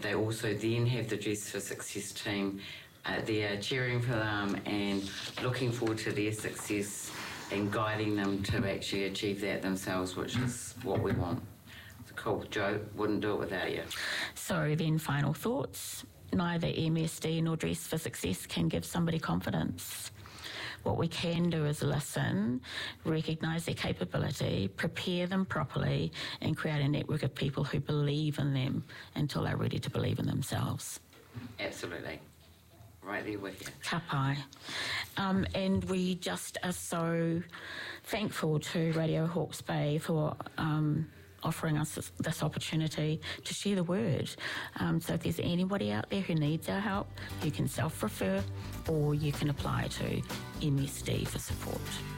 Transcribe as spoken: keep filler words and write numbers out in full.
they also then have the Dress for Success team uh, there cheering for them and looking forward to their success and guiding them to actually achieve that themselves, which is what we want. It's cool. Jo, wouldn't do it without you. So then, final thoughts. Neither M S D nor Dress for Success can give somebody confidence. What we can do is listen, recognise their capability, prepare them properly, and create a network of people who believe in them until they're ready to believe in themselves. Absolutely. Right there with you. Ka pai. Um, and we just are so thankful to Radio Hawke's Bay for um, offering us this, this opportunity to share the word. Um, so if there's anybody out there who needs our help, you can self-refer or you can apply to M S D for support.